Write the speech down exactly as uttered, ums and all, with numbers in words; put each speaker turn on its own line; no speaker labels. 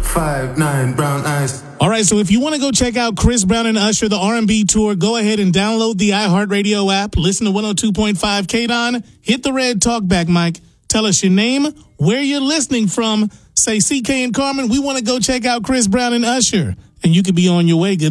Five, nine, brown eyes.
All right, so if you want to go check out Chris Brown and Usher, the R and B tour, go ahead and download the iHeartRadio app. Listen to one oh two point five K D O N. Hit the red talkback mic. Tell us your name, where you're listening from. Say, C K and Carmen, we want to go check out Chris Brown and Usher. And you could be on your way. Good